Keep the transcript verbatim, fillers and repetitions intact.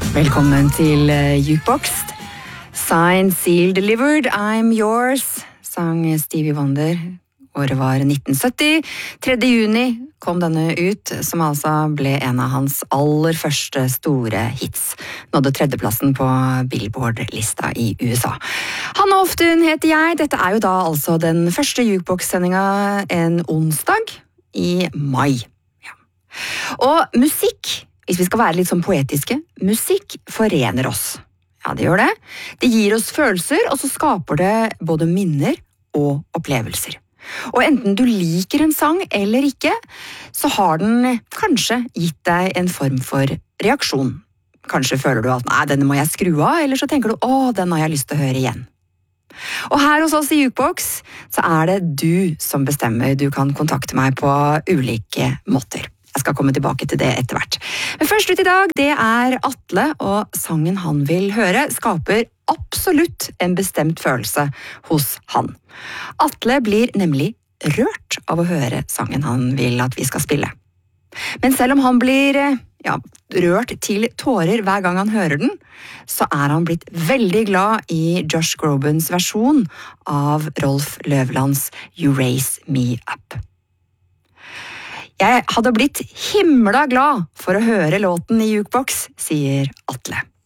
Velkommen til uh, Jukebox. Signed, sealed, delivered, I'm yours, sang Stevie Wonder. Året var nitten sytti. tredje juni kom denne ut, som altså ble en av hans aller første store hits. Nådde tredjeplassen på Billboard-lista i U S A. Hanne Hoftun heter jeg. Dette er jo da altså den første Jukebox-sendinga en onsdag i mai. Ja. Og musikk, hvis vi skal være litt sånn poetiske, musikk forener oss. Ja, det gjør det. Det gir oss følelser, og så skaper det både minner og opplevelser. Og enten du liker en sang eller ikke, så har den kanskje gitt deg en form for reaksjon. Kanskje føler du at nei, denne må jeg skru av, eller så tenker du å, den har jeg lyst til å høre igjen. Og her hos oss i Jukebox så er det du som bestemmer. Du kan kontakte meg på ulike måter. Jeg skal komme tilbake til det etter hvert. Men først ut i dag, det er Atle, og sangen han vil høre skaper absolutt en bestemt følelse hos han. Atle blir nemlig rørt av å høre sangen han vil at vi skal spille. Men selv om han blir ja, rørt til tårer hver gang han hører den, så er han blitt veldig glad i Josh Groban's versjon av Rolf Løvlands You Raise Me Up. Jeg hadde blitt himla glad for å høre låten i Jukebox, sier Atle.